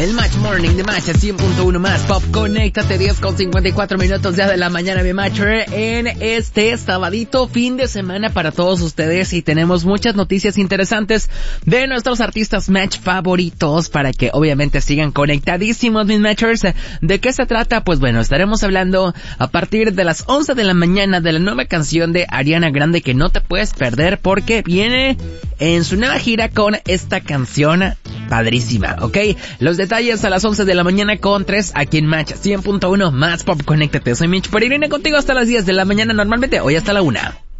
El Match Morning de Match 100.1 más Pop. Conéctate 10:54 ya de la mañana, mi Matcher, en este sabadito fin de semana para todos ustedes, y tenemos muchas noticias interesantes de nuestros artistas Match favoritos para que obviamente sigan conectadísimos, mis Matchers. ¿De qué se trata? Pues bueno, estaremos hablando a partir de las 11 de la mañana de la nueva canción de Ariana Grande que no te puedes perder porque viene en su nueva gira con esta canción padrísima, ¿ok? Los detalles a las 11 de la mañana con 3 aquí en Match 100.1 más Pop. Conéctate, soy Mitch Peregrina contigo hasta las 10 de la mañana normalmente, hoy hasta la 1.